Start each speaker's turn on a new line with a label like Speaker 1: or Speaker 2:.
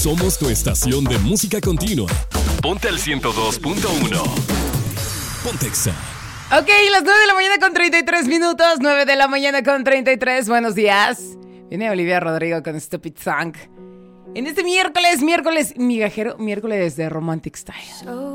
Speaker 1: Somos tu estación de música continua. Ponte al 102.1. Pontexa.
Speaker 2: Ok, las 9 de la mañana con 33 minutos. 9 de la mañana con 33. Buenos días. Viene Olivia Rodrigo con Stupid Song. En este miércoles migajero, miércoles de Romantic Style.